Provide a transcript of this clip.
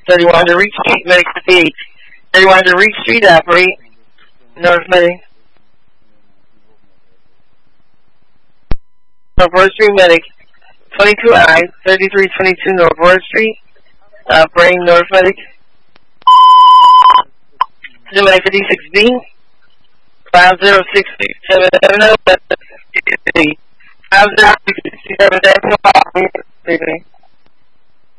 3100 Reach Street, Medic 58. 3100 Reach Street, operate. North Medic. North 4th Street, Medic 22I, 3322 North 4th Street, operating North Medic. Medic 56B, 506770, 506770.